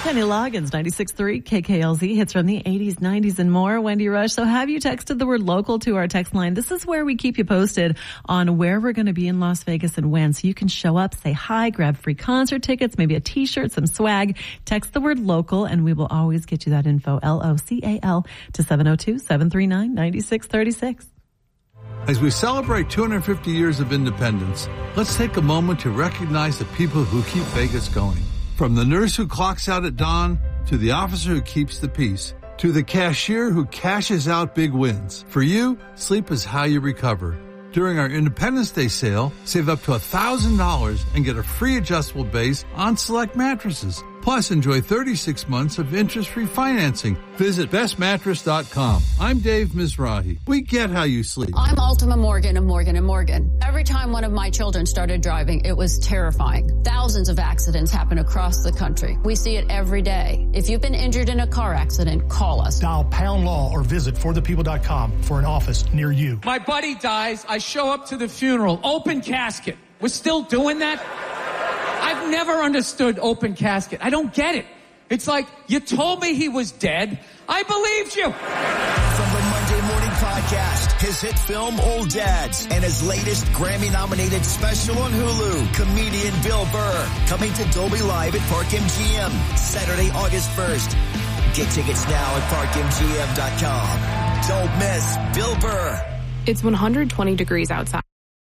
Kenny Loggins, 96.3 KKLZ, hits from the 80s, 90s, and more. Wendy Rush. So have you texted the word local to our text line? This is where we keep you posted on where we're going to be in Las Vegas and when. So you can show up, say hi, grab free concert tickets, maybe a t-shirt, some swag. Text the word local and we will always get you that info, LOCAL, to 702-739-9636. As we celebrate 250 years of independence, let's take a moment to recognize the people who keep Vegas going. From the nurse who clocks out at dawn, to the officer who keeps the peace, to the cashier who cashes out big wins. For you, sleep is how you recover. During our Independence Day sale, save up to $1,000 and get a free adjustable base on select mattresses. Plus, enjoy 36 months of interest-free financing. Visit bestmattress.com. I'm Dave Mizrahi. We get how you sleep. I'm Ultima Morgan of Morgan & Morgan. Every time one of my children started driving, it was terrifying. Thousands of accidents happen across the country. We see it every day. If you've been injured in a car accident, call us. Dial pound law or visit forthepeople.com for an office near you. My buddy dies. I show up to the funeral. Open casket. We're still doing that? I've never understood open casket. I don't get it. It's like, you told me he was dead. I believed you. From the Monday Morning Podcast, his hit film Old Dads, and his latest Grammy-nominated special on Hulu, comedian Bill Burr, coming to Dolby Live at Park MGM, Saturday, August 1st. Get tickets now at parkmgm.com. Don't miss Bill Burr. It's 120 degrees outside.